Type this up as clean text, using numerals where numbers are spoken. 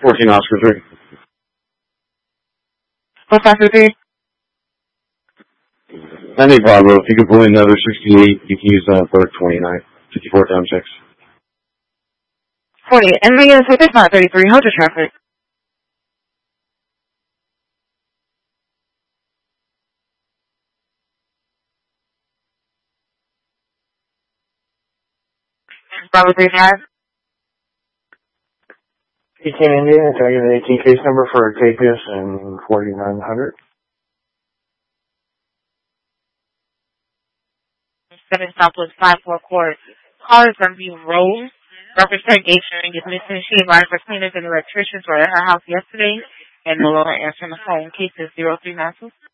14 Oscar 3. What's Oscar 3? I think Bravo, if you can pull in another 68, you can use Berg 29, 54 times 6. 40. And the unit is not 33. Hold your traffic. Bravo 35. Pekin Indian, can I get an 18 case number for Acapius and 4900? 7 Southwest 54 Court. Call is from View Road. Representative Gage is missing. She advised for cleaners and electricians were at her house yesterday and no longer answering the phone. Case is 0392.